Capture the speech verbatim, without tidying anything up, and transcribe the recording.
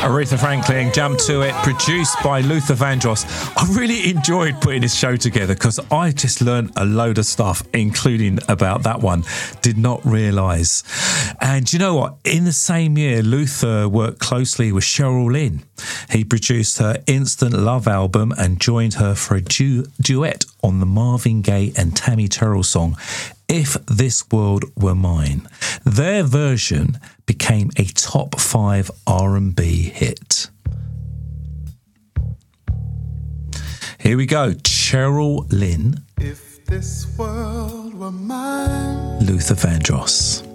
Aretha Franklin, Jump to It, produced by Luther Vandross. I really enjoyed putting this show together because I just learned a load of stuff, including about that one. Did not realise. And you know what? In the same year, Luther worked closely with Cheryl Lynn. He produced her Instant Love album and joined her for a du- duet on the Marvin Gaye and Tammy Terrell song, If This World Were Mine. Their version became a top five R and B hit. Here we go. Cheryl Lynn. If this world were mine. Luther Vandross.